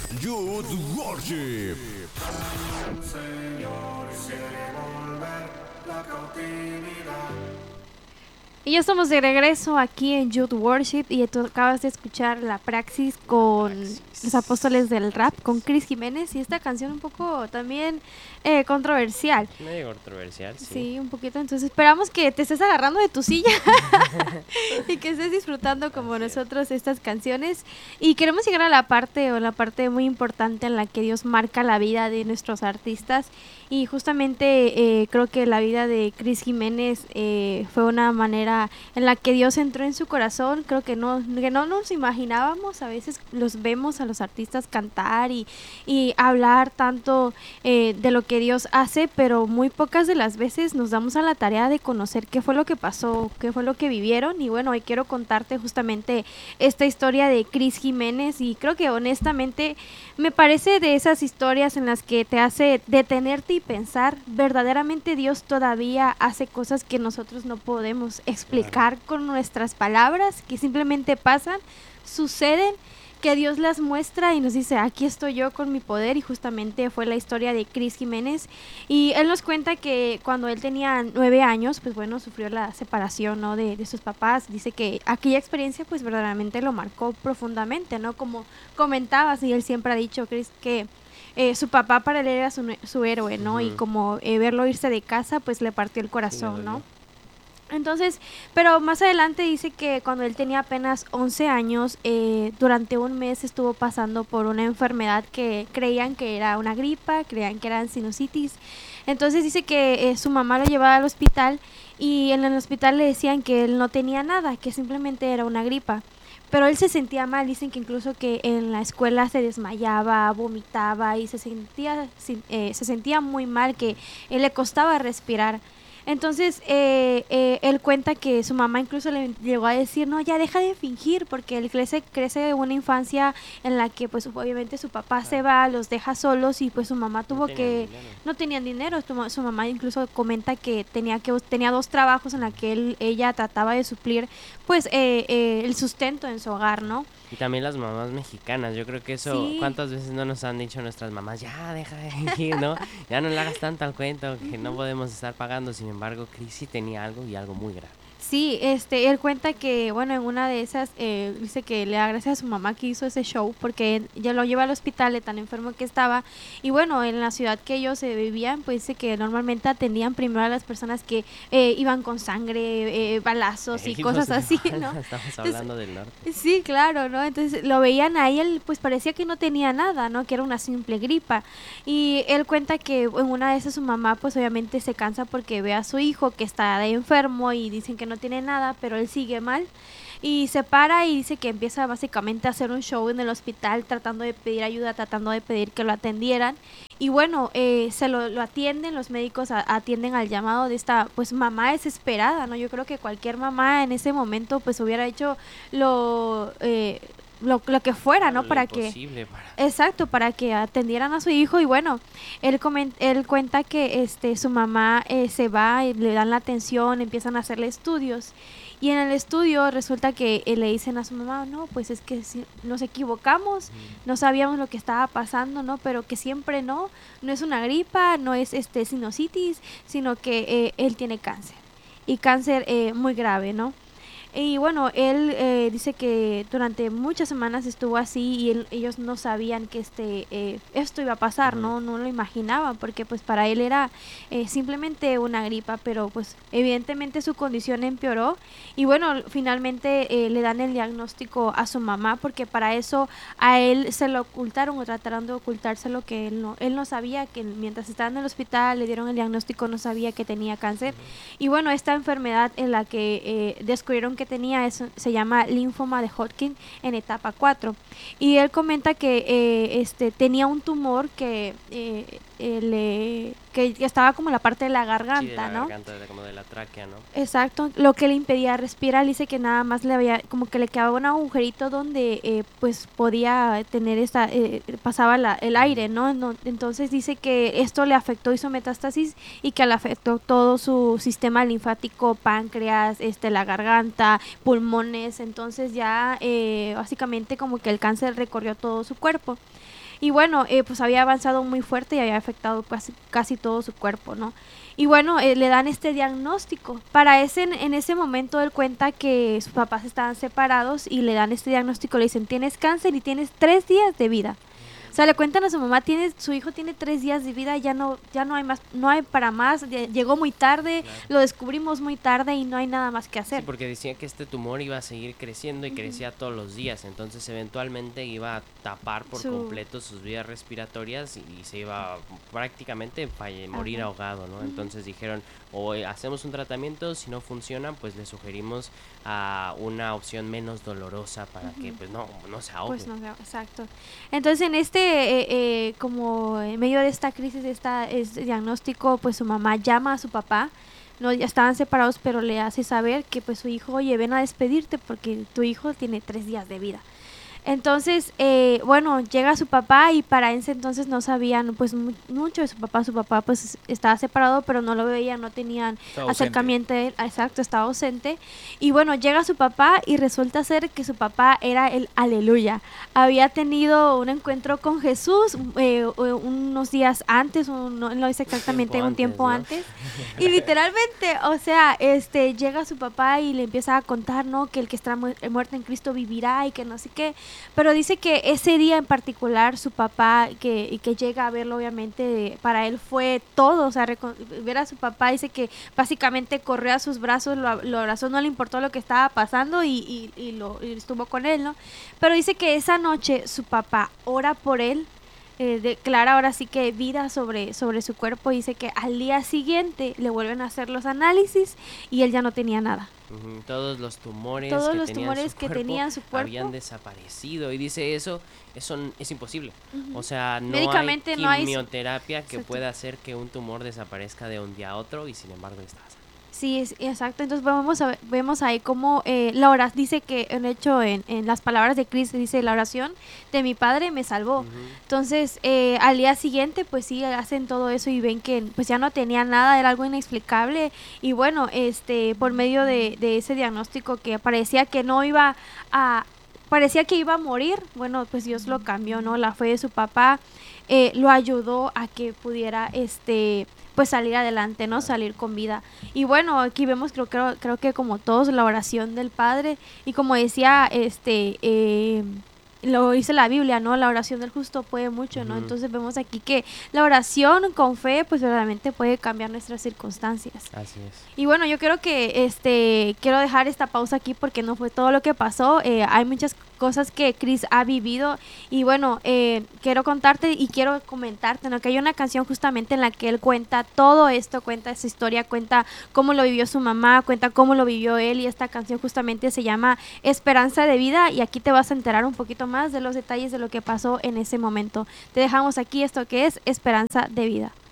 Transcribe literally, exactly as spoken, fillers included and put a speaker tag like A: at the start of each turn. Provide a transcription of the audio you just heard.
A: Youth Worship.
B: El Señor quiere volver la cautividad.
C: Y ya estamos de regreso aquí en Youth Worship y tú acabas de escuchar la praxis con
D: Praxis.
C: los apóstoles del rap, con Chris Jiménez, y esta canción un poco también eh, controversial.
D: Medio controversial, sí.
C: Sí, un poquito. Entonces esperamos que te estés agarrando de tu silla y que estés disfrutando como
D: Así es.
C: nosotros estas canciones. Y queremos llegar a la parte o la parte muy importante en la que Dios marca la vida de nuestros artistas. Y justamente eh, creo que la vida de Chris Jiménez eh, fue una manera en la que Dios entró en su corazón. Creo que no, que no nos imaginábamos. A veces los vemos a los artistas cantar y, y hablar tanto eh, de lo que Dios hace, pero muy pocas de las veces nos damos a la tarea de conocer qué fue lo que pasó, qué fue lo que vivieron. Y bueno, hoy quiero contarte justamente esta historia de Chris Jiménez, y creo que honestamente me parece de esas historias en las que te hace detenerte y pensar, verdaderamente Dios todavía hace cosas que nosotros no podemos explicar con nuestras palabras, que simplemente pasan, suceden, que Dios las muestra y nos dice, aquí estoy yo con mi poder. Y justamente fue la historia de Chris Jiménez, y él nos cuenta que cuando él tenía nueve años, pues bueno, sufrió la separación, ¿no?, de, de sus papás. Dice que aquella experiencia pues verdaderamente lo marcó profundamente, ¿no? Como comentabas, y él siempre ha dicho, Chris, que eh, su papá para él era su, su héroe, ¿no?
D: Ujú.
C: Y como eh, verlo irse de casa pues le partió el
D: Sí,
C: corazón,
D: le
C: ¿no?
D: dolió.
C: Entonces, pero más adelante dice que cuando él tenía apenas once años, eh, durante un mes estuvo pasando por una enfermedad que creían que era una gripa, creían que era sinusitis. Entonces dice que eh, su mamá lo llevaba al hospital, y en el hospital le decían que él no tenía nada, que simplemente era una gripa. Pero él se sentía mal. Dicen que incluso que en la escuela se desmayaba, vomitaba y se sentía, sin- eh, se sentía muy mal, que eh, le costaba respirar. Entonces, eh, eh, él cuenta que su mamá incluso le llegó a decir, no, ya deja de fingir, porque él crece, crece una infancia en la que pues obviamente su papá se va, los deja solos, y pues su mamá tuvo
D: tenían
C: que,
D: dinero.
C: no tenían dinero. Su, ma- su mamá incluso comenta que tenía que tenía dos trabajos en la que él, ella trataba de suplir pues eh, eh, el sustento en su hogar, ¿no?
D: Y también las mamás mexicanas, yo creo que eso,
C: Sí.
D: ¿cuántas veces no nos han dicho nuestras mamás? Ya, deja de fingir, ¿no? Ya no le hagas tanto al cuento, que no podemos estar pagando. Sin embargo, Chris sí tenía algo, y algo muy grave.
C: Sí, este, él cuenta que, bueno, en una de esas, eh, dice que le da gracias a su mamá que hizo ese show, porque ya lo lleva al hospital de tan enfermo que estaba. Y bueno, en la ciudad que ellos eh, vivían, pues dice que normalmente atendían primero a las personas que eh, iban con sangre, eh, balazos y
D: Ey,
C: cosas
D: los de
C: así,
D: bala,
C: ¿no?
D: Estamos
C: Entonces,
D: hablando del norte.
C: sí, claro, ¿no? Entonces lo veían a él, pues parecía que no tenía nada, ¿no? Que era una simple gripa. Y él cuenta que en una de esas su mamá, pues obviamente se cansa porque ve a su hijo que está de enfermo y dicen que no tiene nada, pero él sigue mal. Y se para y dice que empieza básicamente a hacer un show en el hospital, tratando de pedir ayuda, tratando de pedir que lo atendieran. Y bueno, eh, se lo, lo atienden, los médicos a- atienden al llamado de esta pues mamá desesperada, ¿no? Yo creo que cualquier mamá en ese momento pues hubiera hecho lo, eh, lo, lo que fuera, ¿no?
D: Lo
C: Para que...
D: imposible para...
C: Exacto, para que atendieran a su hijo. Y bueno, él, comen- él cuenta que este, su mamá eh, se va y le dan la atención, empiezan a hacerle estudios. Y en el estudio resulta que eh, le dicen a su mamá, no, pues es que sí, nos equivocamos, no sabíamos lo que estaba pasando, ¿no? Pero que siempre no, no es una gripa, no es este sinusitis, sino que eh, él tiene cáncer. Y cáncer eh, muy grave, ¿no? Y bueno, él eh, dice que durante muchas semanas estuvo así, y él- ellos no sabían que este eh, esto iba a pasar,
D: Ujú.
C: no no lo imaginaban, porque pues para él era eh, simplemente una gripa, pero pues evidentemente su condición empeoró. Y bueno, finalmente eh, le dan el diagnóstico a su mamá, porque para eso a él se lo ocultaron o trataron de ocultárselo, que él no él no sabía que mientras estaba en el hospital le dieron el diagnóstico, no sabía que tenía cáncer. Y bueno, esta enfermedad en la que eh, descubrieron que tenía eso se llama linfoma de Hodgkin en etapa cuatro. Y él comenta que eh, este tenía un tumor que eh, eh, le que estaba como en la parte de la
D: Sí, de
C: garganta,
D: la
C: ¿no?
D: garganta, de- como de la tráquea, ¿no?
C: Exacto, lo que le impedía respirar. Dice que nada más le había, como que le quedaba un agujerito donde eh, pues podía tener esta, eh, pasaba la- el aire, ¿no? No- Entonces dice que esto le afectó, hizo metástasis, y que le afectó todo su sistema linfático, páncreas, este, la garganta, pulmones. Entonces ya eh, básicamente como que el cáncer recorrió todo su cuerpo. y bueno, eh, pues había avanzado muy fuerte y había afectado casi, casi todo su cuerpo, ¿no? Y bueno, eh, le dan este diagnóstico. Para ese, en ese momento él cuenta que sus papás estaban separados y le dan este diagnóstico, le dicen, tienes cáncer y tienes tres días de vida. O sea, le cuentan a su mamá, tiene, su hijo tiene tres días de vida, ya no, ya no hay más, no hay para más, llegó muy tarde, claro. Lo descubrimos muy tarde y no hay nada más que hacer.
D: Sí, porque decía que este tumor iba a seguir creciendo y uh-huh. crecía todos los días, entonces eventualmente iba a tapar por su... completo sus vías respiratorias y, y se iba a, prácticamente a morir uh-huh. ahogado, ¿no? Uh-huh. Entonces dijeron, o hacemos un tratamiento, si no funciona, pues le sugerimos a una opción menos dolorosa para uh-huh. que pues no, no se ahogue.
C: Pues no, exacto. Entonces en este Eh, eh, como en medio de esta crisis, de esta, este diagnóstico, pues su mamá llama a su papá, no, ya estaban separados, pero le hace saber que pues su hijo, oye, ven a despedirte porque tu hijo tiene tres días de vida. Entonces, eh, bueno, llega su papá y para ese entonces no sabían pues mu- mucho de su papá. Su papá pues estaba separado, pero no lo veían, no tenían estaba acercamiento. Ausente. Exacto, estaba ausente. Y bueno, llega su papá y resulta ser que su papá era el Aleluya. Había tenido un encuentro con Jesús eh, unos días antes, un, no lo dice exactamente, tiempo un tiempo antes. ¿no? Y literalmente, o sea, este llega su papá y le empieza a contar, ¿no? Que el que está mu- muerto en Cristo vivirá y que no sé qué. Pero dice que ese día en particular su papá, que, y que llega a verlo obviamente, para él fue todo, o sea, recon- ver a su papá, dice que básicamente corrió a sus brazos, lo, lo abrazó, no le importó lo que estaba pasando y, y, y, lo, y estuvo con él, ¿no? Pero dice que esa noche su papá ora por él, eh, declara ahora sí que vida sobre, sobre su cuerpo, y dice que al día siguiente le vuelven a hacer los análisis y él ya no tenía nada.
D: Uh-huh. Todos los tumores,
C: Todos
D: que,
C: los
D: tenían
C: tumores
D: su
C: que
D: cuerpo
C: tenían su cuerpo
D: habían desaparecido, y dice eso, eso n- es imposible. Uh-huh. O sea, no
C: médicamente
D: hay
C: no hay
D: quimioterapia que
C: exacto.
D: pueda hacer que un tumor desaparezca de un día a otro, y sin embargo está pasando.
C: Sí, es, exacto. Entonces vamos a, vemos ahí cómo eh, la oración, dice que en hecho en, en las palabras de Cristo dice, la oración de mi padre me salvó. Uh-huh. Entonces eh, al día siguiente pues sí hacen todo eso y ven que pues ya no tenía nada, era algo inexplicable, y bueno, este por medio de, de ese diagnóstico que parecía que no iba a, parecía que iba a morir, bueno, pues Dios lo cambió, ¿no? La fe de su papá eh, lo ayudó a que pudiera este pues salir adelante, ¿no? Salir con vida. Y bueno, aquí vemos, creo, creo, creo que como todos, la oración del Padre, y como decía, este, eh, lo dice la Biblia, ¿no? La oración del justo puede mucho, ¿no? Uh-huh. Entonces vemos aquí que la oración con fe, pues verdaderamente puede cambiar nuestras circunstancias.
D: Así es.
C: Y bueno, yo creo que, este, quiero dejar esta pausa aquí porque no fue todo lo que pasó. Eh, hay muchas cosas que Chris ha vivido y bueno, eh, quiero contarte y quiero comentarte, ¿no? Que hay una canción justamente en la que él cuenta todo esto, cuenta esa historia, cuenta cómo lo vivió su mamá, cuenta cómo lo vivió él, y esta canción justamente se llama Esperanza de Vida, y aquí te vas a enterar un poquito más de los detalles de lo que pasó en ese momento. Te dejamos aquí esto que es Esperanza de Vida.